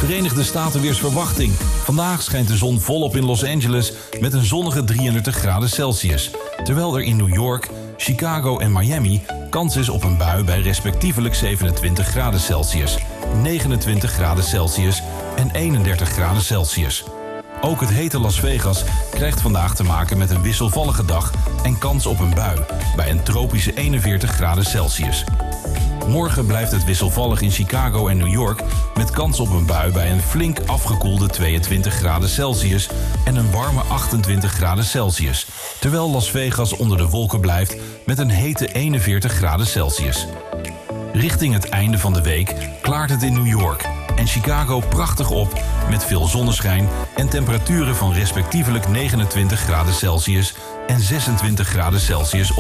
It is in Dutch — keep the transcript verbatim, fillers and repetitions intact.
Verenigde Staten weersverwachting. Vandaag schijnt de zon volop in Los Angeles met een zonnige drieëndertig graden Celsius. Terwijl er in New York, Chicago en Miami kans is op een bui bij respectievelijk zevenentwintig graden Celsius, negenentwintig graden Celsius en eenendertig graden Celsius. Ook het hete Las Vegas krijgt vandaag te maken met een wisselvallige dag en kans op een bui bij een tropische eenenveertig graden Celsius. Morgen blijft het wisselvallig in Chicago en New York met kans op een bui bij een flink afgekoelde tweeëntwintig graden Celsius en een warme achtentwintig graden Celsius. Terwijl Las Vegas onder de wolken blijft met een hete eenenveertig graden Celsius. Richting het einde van de week klaart het in New York en Chicago prachtig op met veel zonneschijn en temperaturen van respectievelijk negenentwintig graden Celsius en zesentwintig graden Celsius op